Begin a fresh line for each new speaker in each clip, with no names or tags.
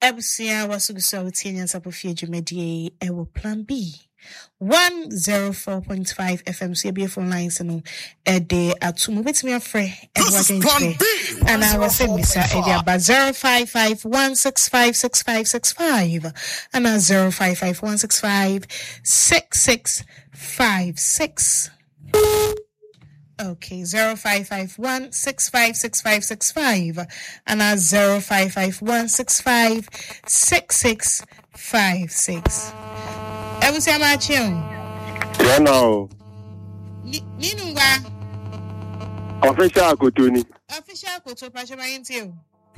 Ebusia wasugusa utienya sapofie dwumadie ewo plan B 104.5 FM CBA phone lines no ede atumu betimi afre edwagenche and I was saying Mr. Edia 0551656565 and 0551656656. Okay, 0551656565 and 0551656656. Ebusia machio.
Yeah, no.
Ninunga.
Official Kotuni.
Official Koto Pachama into.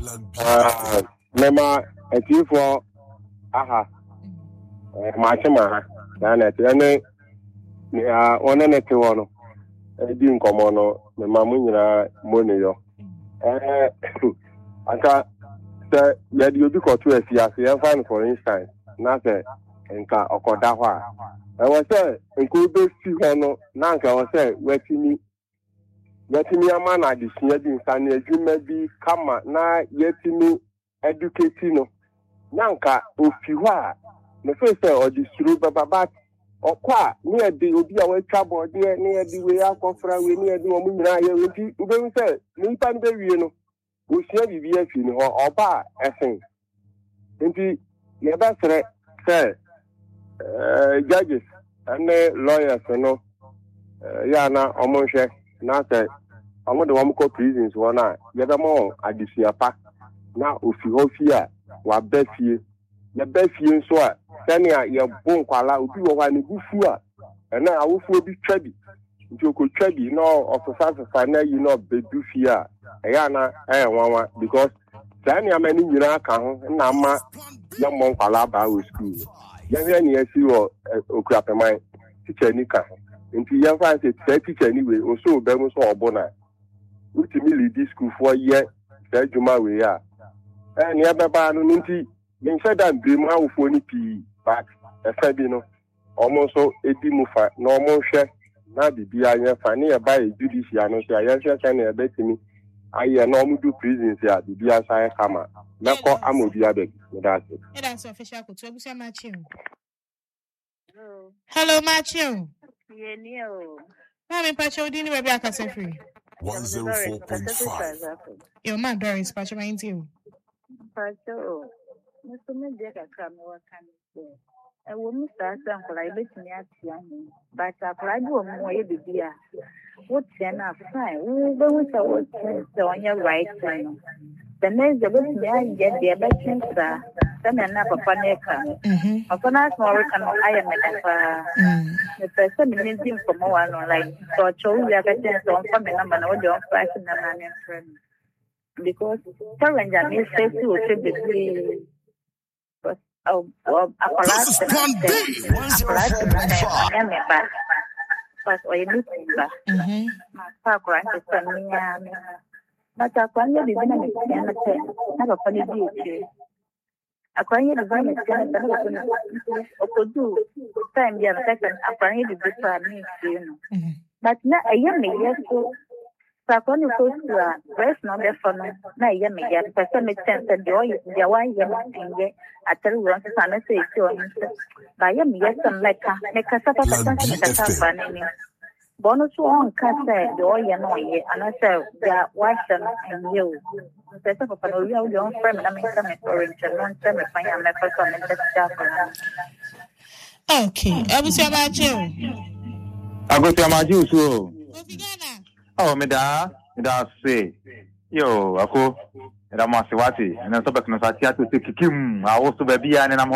Mema a few for aha. Machima. Janet, and one and a two. Din komono me mamu nyina money aka say ya di obi ko to afiase ya fan for instance na say nka okoda ho a e wo say nko be fi ho no na nka wo say watimi ama na adisia di nsan adwuma bi kama na yatimi educate no na nka ofi ho a me fe say odisuru baba okwa ni edi obi a we twabo de ni edi we akofra we ni edi omu nyina ye we ti ube se ni pa ni be wie no wo sia bibi afi ni ho oba esen enti ye ba sere se judges and lawyers no ya na omonhwe na se omo de wam ko prisons wona ye be mo adisia pa na ofi ho fi a wa ba fie ye ba fie nso a senia ye bon kwala obi wo wa ni gufu a na awofu obi twabi nti okotwabi no ofisa na yi no bedu fie a ya na wanwa because senia mani nyina aka ho na ma ye mon kwala ba wo school ye hwe ni asi wo okuapeman teacher ni ka nti ye fa se teacher ni we oso be mu so obona utimi lead school for year say juma we ya ni abeba no nti yen said that dream how for ni pi but efabi no almost edi mufa no omo hwe na bibia yen fa ne e ba judicial no so yen hwe say na betimi aye na omo do prisons ya bibia sai kama meko amobia beg that's it.
That's official Koto Ebusia machio. Hello machio.
Yenio.
Mami pacho dini baby akase free.
104.5.
Your man Doris Pachama into.
Pacho. Mr. Medeka come over can. A woman starts uncle, I bet me at young, but I cried one way the beer. What's enough fine? We don't on your right side. The next the good man get the election, sir. Some enough of Paneka. Upon us, more can I am the person means him for more online. So I chose the other chance on coming number and all your price and a friend. Because current and his safety will be but
This is Plan B 104.5.
but I look back. My father is coming. But I can't be a never funny duty. I can't the very could do time the second. I can't be but now I am a yes. So I can't go to rest on the phone. Now I am a yes. Person makes sense that joy is the one you I tell you once I say to I am yes, I'm like a make a sort of bonus one can say joy and noy, and I say that wife and you. Set up a real young friend, I mean, some orange and one semi fine and never come in the stuff.
Okay, Ebusia machio.
Agosia majusu. Oh, me da say. Yo, ako. Da masiwati. And so back no satia to kikim. I also be and I'm